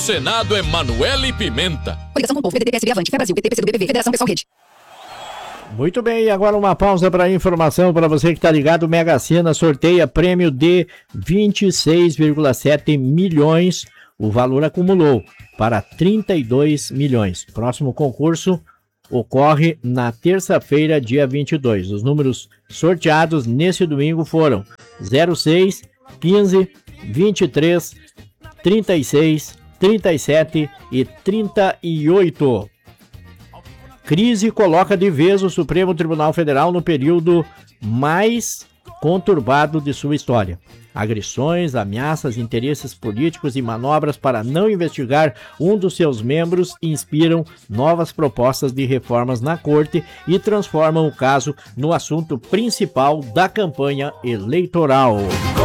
Senado Emanuele Pimenta. Coligação com o povo, PDT, PSB, Avante, Fé Brasil, PT, PCdoB, PV, Federação Pessoal Rede. Muito bem, agora uma pausa para informação para você que está ligado. O Mega Sena sorteia prêmio de 26,7 milhões. O valor acumulou para 32 milhões. Próximo concurso ocorre na terça-feira, dia 22. Os números sorteados nesse domingo foram 06, 15, 23, 36, 37 e 38. Crise coloca de vez o Supremo Tribunal Federal no período mais conturbado de sua história. Agressões, ameaças, interesses políticos e manobras para não investigar um dos seus membros inspiram novas propostas de reformas na Corte e transformam o caso no assunto principal da campanha eleitoral.